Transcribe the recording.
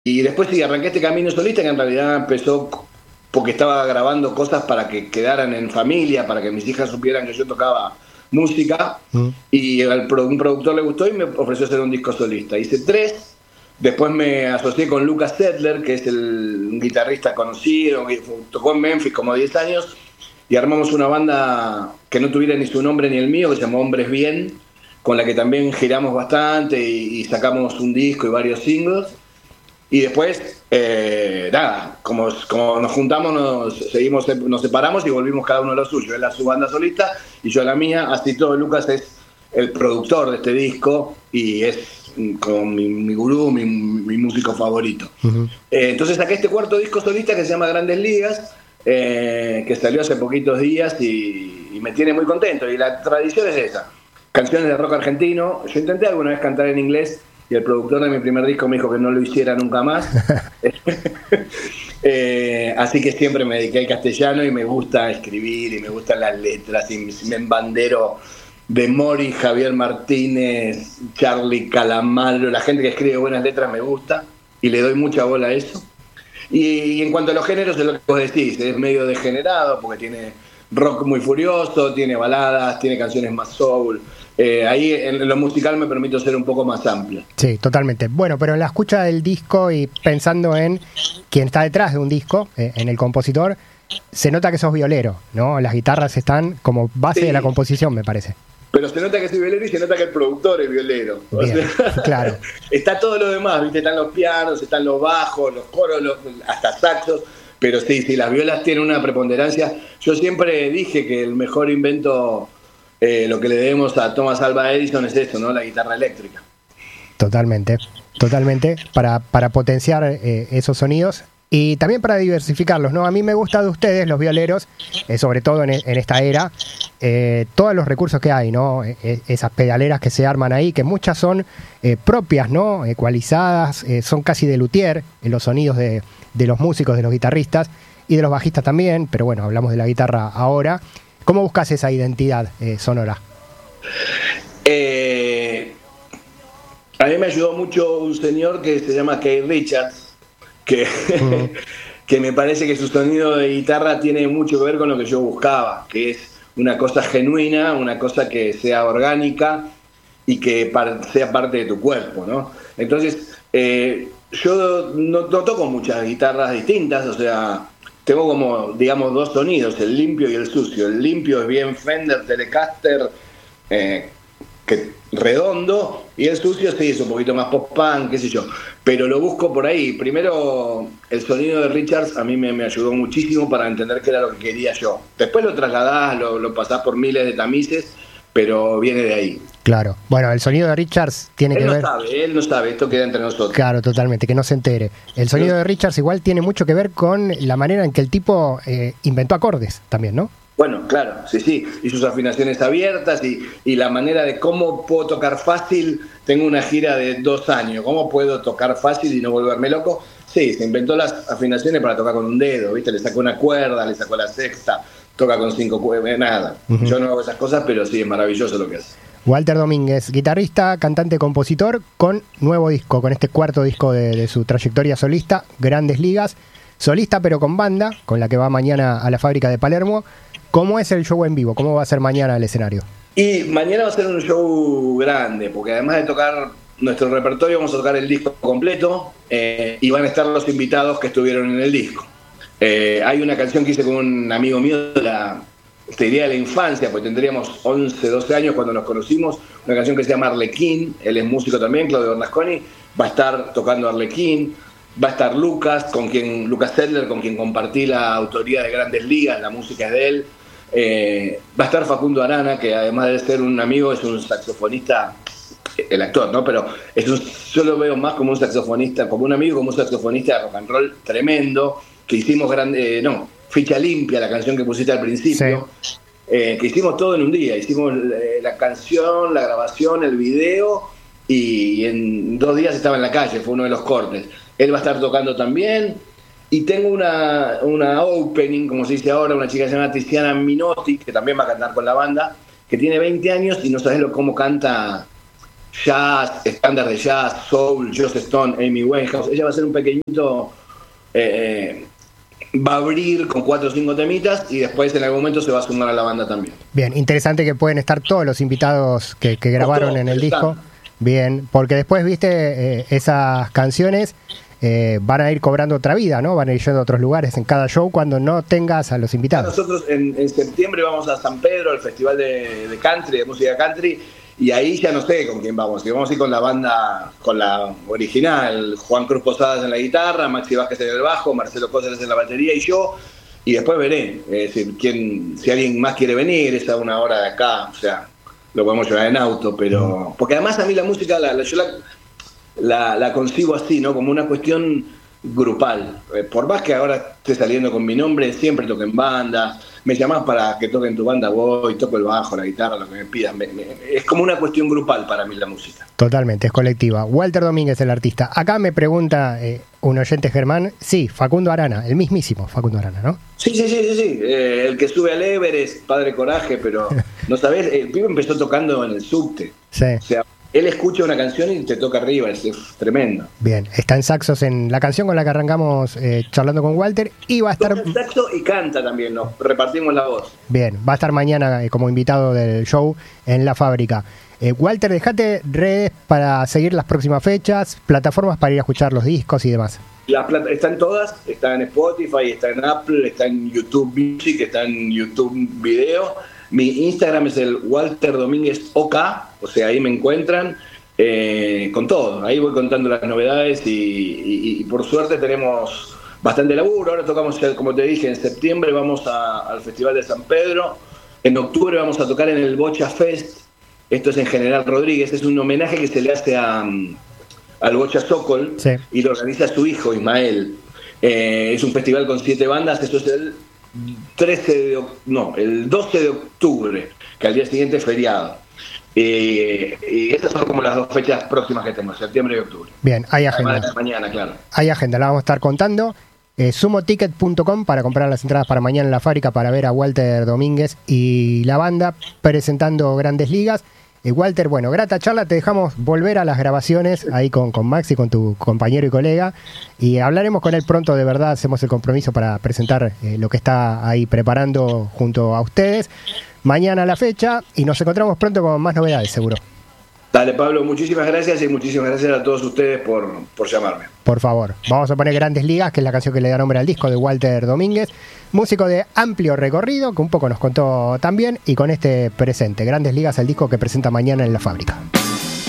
Y después sí, arranqué este camino solista que en realidad empezó porque estaba grabando cosas para que quedaran en familia, para que mis hijas supieran que yo tocaba música. Mm. Y un productor le gustó y me ofreció hacer un disco solista. Hice 3. Después me asocié con Lucas Sedler, que es un guitarrista conocido, que tocó en Memphis como 10 años, y armamos una banda que no tuviera ni su nombre ni el mío, que se llamó Hombres Bien, con la que también giramos bastante y sacamos un disco y varios singles. Y después, nada, como nos juntamos, nos separamos y volvimos cada uno a lo suyo. Él a su banda solista y yo a la mía. Así todo, Lucas es el productor de este disco y es como mi gurú, mi músico favorito. Uh-huh. Entonces saqué este cuarto disco solista que se llama Grandes Ligas, que salió hace poquitos días y me tiene muy contento. Y la tradición es esa, canciones de rock argentino. Yo intenté alguna vez cantar en inglés y el productor de mi primer disco me dijo que no lo hiciera nunca más. Así que siempre me dediqué al castellano y me gusta escribir y me gustan las letras y me embandero de Mori, Javier Martínez, Charlie Calamaro. La gente que escribe buenas letras me gusta y le doy mucha bola a eso. Y en cuanto a los géneros, es lo que vos decís, es medio degenerado porque tiene rock muy furioso, tiene baladas, tiene canciones más soul. Ahí en lo musical me permito ser un poco más amplio. Sí, totalmente. Bueno, pero en la escucha del disco y pensando en quién está detrás de un disco, en el compositor, se nota que sos violero, ¿no? Las guitarras están como base Sí, de la composición, me parece. pero se nota que soy violero y se nota que el productor es violero. Bien, O sea, claro. está todo lo demás, ¿viste? Están los pianos, están los bajos, los coros, hasta saxos. Pero sí, las violas tienen una preponderancia. Yo siempre dije que el mejor invento, lo que le debemos a Thomas Alva Edison es eso, ¿no? La guitarra eléctrica. Totalmente, totalmente, para potenciar esos sonidos y también para diversificarlos, ¿no? A mí me gusta de ustedes, los violeros, sobre todo en esta era, todos los recursos que hay, ¿no? Esas pedaleras que se arman ahí, que muchas son propias, ¿no? Ecualizadas, son casi de luthier, en los sonidos de los músicos, de los guitarristas y de los bajistas también, pero bueno, hablamos de la guitarra ahora. ¿Cómo buscas esa identidad sonora? A mí me ayudó mucho un señor que se llama Keith Richards, que, que me parece que su sonido de guitarra tiene mucho que ver con lo que yo buscaba, que es una cosa genuina, una cosa que sea orgánica y que sea parte de tu cuerpo, ¿no? Entonces, yo no toco muchas guitarras distintas, o sea, tengo como, digamos, 2 sonidos, el limpio y el sucio. El limpio es bien Fender, Telecaster, redondo, y el sucio sí es un poquito más pop-punk, qué sé yo, pero lo busco por ahí. Primero, el sonido de Richards a mí me ayudó muchísimo para entender qué era lo que quería yo. Después lo trasladás, lo pasás por miles de tamices, pero viene de ahí. Claro, bueno, el sonido de Richards tiene que ver... Él no sabe, esto queda entre nosotros. Claro, totalmente, que no se entere. El sonido de Richards igual tiene mucho que ver con la manera en que el tipo inventó acordes también, ¿no? Bueno, claro, sí, y sus afinaciones abiertas y la manera de cómo puedo tocar fácil. Tengo una gira de 2 años, ¿cómo puedo tocar fácil y no volverme loco? Sí, se inventó las afinaciones para tocar con un dedo, ¿viste? Le sacó una cuerda, le sacó la sexta, toca con 5 cuerdas, nada. Uh-huh. Yo no hago esas cosas, pero sí, es maravilloso lo que hace. Walter Domínguez, guitarrista, cantante, compositor, con nuevo disco, con este cuarto disco de su trayectoria solista, Grandes Ligas. Solista pero con banda, con la que va mañana a la Fábrica de Palermo. ¿Cómo es el show en vivo? ¿Cómo va a ser mañana el escenario? Y mañana va a ser un show grande, porque además de tocar nuestro repertorio, vamos a tocar el disco completo y van a estar los invitados que estuvieron en el disco. Hay una canción que hice con un amigo mío te diría de la infancia, pues tendríamos 11, 12 años cuando nos conocimos, una canción que se llama Arlequín. Él es músico también, Claudio Bernasconi, va a estar tocando Arlequín. Va a estar Lucas Sedler, con quien compartí la autoría de Grandes Ligas, la música es de él. Va a estar Facundo Arana, que además de ser un amigo es un saxofonista, el actor, ¿no? Pero yo lo veo más como un saxofonista, como un amigo, como un saxofonista de rock and roll tremendo, que hicimos Ficha Limpia, la canción que pusiste al principio, sí. Que hicimos todo en un día. Hicimos la canción, la grabación, el video, y en 2 días estaba en la calle, fue uno de los cortes. Él va a estar tocando también. Y tengo una opening, como se dice ahora, una chica que se llama Tiziana Minotti, que también va a cantar con la banda, que tiene 20 años y no sabes cómo canta jazz, estándar de jazz, soul, Joss Stone, Amy Winehouse. Ella va a ser un pequeñito, va a abrir con 4 o 5 temitas y después en algún momento se va a sumar a la banda también. Bien, interesante que pueden estar todos los invitados que grabaron en el disco. Bien, porque después, viste, esas canciones van a ir cobrando otra vida, ¿no? Van a ir yendo a otros lugares en cada show cuando no tengas a los invitados. Nosotros en septiembre vamos a San Pedro, al festival de country, de música country, y ahí ya no sé con quién vamos. Si vamos a ir con la banda, con la original, Juan Cruz Posadas en la guitarra, Maxi Vázquez en el bajo, Marcelo Cóceres en la batería y yo, y después veré si alguien más quiere venir, es a 1 hora de acá, o sea, lo podemos llevar en auto, pero... Porque además a mí la música, yo la concibo así, ¿no? Como una cuestión grupal. Por más que ahora esté saliendo con mi nombre, siempre toco en banda. Me llamás para que toque en tu banda, voy, toco el bajo, la guitarra, lo que me pidan. Es como una cuestión grupal para mí la música. Totalmente, es colectiva. Walter Domínguez, el artista. Acá me pregunta un oyente Germán, sí, Facundo Arana, el mismísimo Facundo Arana, ¿no? Sí. El que sube al Everest, Padre Coraje, pero no sabés, el pibe empezó tocando en el subte. Sí. O sea, él escucha una canción y te toca arriba, es tremendo. Bien, está en saxos en la canción con la que arrancamos charlando con Walter y va a estar... Toca en saxo y canta también, nos repartimos la voz. Bien, va a estar mañana como invitado del show en La Fábrica. Walter, dejate redes para seguir las próximas fechas, plataformas para ir a escuchar los discos y demás. Están todas, está en Spotify, está en Apple, está en YouTube Music, está en YouTube Video. Mi Instagram es el Walter Domínguez OK, o sea, ahí me encuentran con todo. Ahí voy contando las novedades y por suerte tenemos bastante laburo. Ahora tocamos, como te dije, en septiembre vamos al Festival de San Pedro. En octubre vamos a tocar en el Bocha Fest. Esto es en General Rodríguez. Es un homenaje que se le hace al Bocha Sokol, sí, y lo organiza su hijo, Ismael. Es un festival con 7 bandas. Esto es el 12 de octubre, que al día siguiente es feriado. Y estas son como las 2 fechas próximas que tengo, septiembre y octubre. Bien, hay agenda. Mañana, claro. Hay agenda, la vamos a estar contando. Sumoticket.com para comprar las entradas para mañana en La Fábrica para ver a Walter Domínguez y la banda presentando Grandes Ligas. Walter, bueno, grata charla, te dejamos volver a las grabaciones ahí con Maxi, con tu compañero y colega, y hablaremos con él pronto, de verdad, hacemos el compromiso para presentar lo que está ahí preparando junto a ustedes. Mañana la fecha y nos encontramos pronto con más novedades, seguro. Dale, Pablo, muchísimas gracias y muchísimas gracias a todos ustedes por llamarme. Por favor, vamos a poner Grandes Ligas, que es la canción que le da nombre al disco de Walter Domínguez, músico de amplio recorrido, que un poco nos contó también, y con este presente, Grandes Ligas, el disco que presenta mañana en La Fábrica.